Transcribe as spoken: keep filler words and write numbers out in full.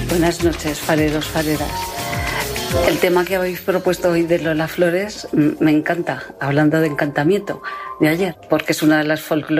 Buenas noches, fareros, fareras. El tema que habéis propuesto hoy de Lola Flores me encanta, hablando de encantamiento de ayer, porque es una de las folclóricas